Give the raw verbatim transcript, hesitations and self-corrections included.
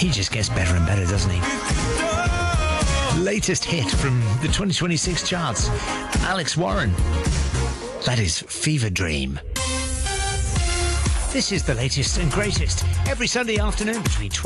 He just gets better and better, doesn't he? Latest hit from the twenty twenty-six charts, Alex Warren. That is Fever Dream. This is the latest and greatest every Sunday afternoon between twelve